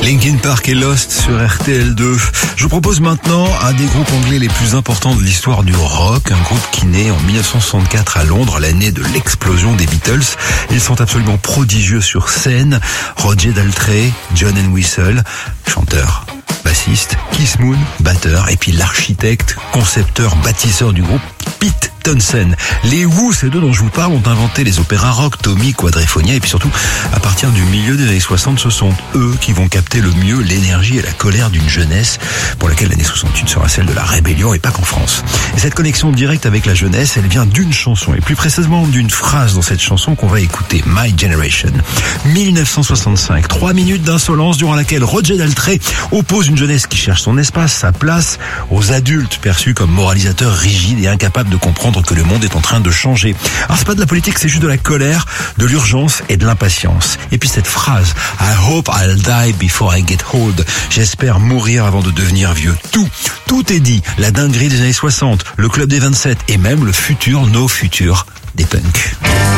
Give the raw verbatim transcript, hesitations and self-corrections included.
Linkin Park et Lost sur R T L deux. Je vous propose maintenant un des groupes anglais les plus importants de l'histoire du rock, un groupe qui naît en dix-neuf cent soixante-quatre à Londres, l'année de l'explosion des Beatles. Ils sont absolument prodigieux sur scène. Roger Daltrey, John Entwistle, chanteur, bassiste, Keith Moon, batteur, et puis l'architecte, concepteur, bâtisseur du groupe, Pete Townshend. Les Who, ces deux dont je vous parle, ont inventé les opéras rock, Tommy, Quadriphonia, et puis surtout, à partir du milieu des années soixante, ce sont eux qui vont capter le mieux l'énergie et la colère d'une jeunesse pour laquelle l'année soixante-huit sera celle de la rébellion, et pas qu'en France. Et cette connexion directe avec la jeunesse, elle vient d'une chanson, et plus précisément d'une phrase dans cette chanson qu'on va écouter, My Generation. dix-neuf cent soixante-cinq, trois minutes d'insolence durant laquelle Roger Daltrey oppose une jeunesse qui cherche son espace, sa place, aux adultes perçus comme moralisateurs rigides et incapables de comprendre que le monde est en train de changer. Alors c'est pas de la politique, c'est juste de la colère, de l'urgence et de l'impatience. Et puis cette phrase, I hope I'll die before I get old. J'espère mourir avant de devenir vieux. Tout, tout est dit. La dinguerie des années soixante, le club des vingt-sept et même le futur, nos futurs des punks.